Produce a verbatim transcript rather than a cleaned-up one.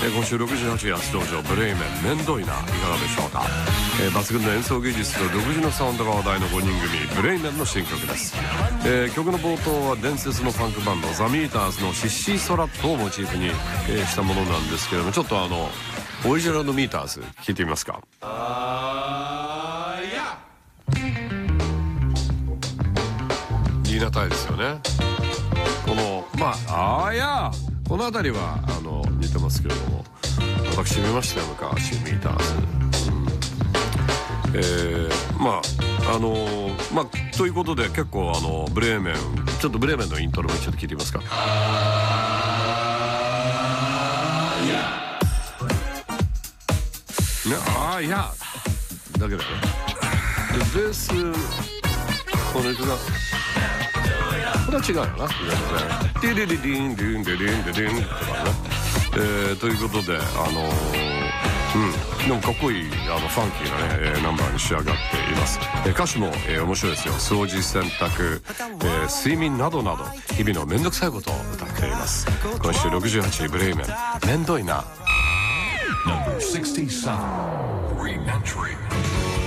えー、今週ろくじゅうはち初登場ブレイメンめんどいないかがでしょうか。えー、抜群の演奏技術と独自のサウンドが話題のごにん組ブレイメンの新曲です。えー、曲の冒頭は伝説のファンクバンドザ・ミーターズのシッシー・ソラットをモチーフに、えー、したものなんですけれども、ちょっとあのオリジナルのミーターズ聴いてみますか。あーや言い難いですよね。このまああーやこの辺りはあの似てますけれども、私見ましたよ昔ミーターズ、うん、えー、まああのー、まあということで結構あのブレーメンちょっとブレーメンのイントロもちょっと聞いてみますか。ああいやだけだね。でベースこれがこれは違うよな。ディディディディンディンディディンディディンとかね。えー、ということであのー、うんでもかっこいいあのファンキーなね、えー、ナンバーに仕上がっています。えー、歌詞も、えー、面白いですよ。掃除洗濯、えー、睡眠などなど日々のめんどくさいことを歌っています。今週ろくじゅうはちブレイメンめんどいな。ナンバーろくじゅうなな Re-entry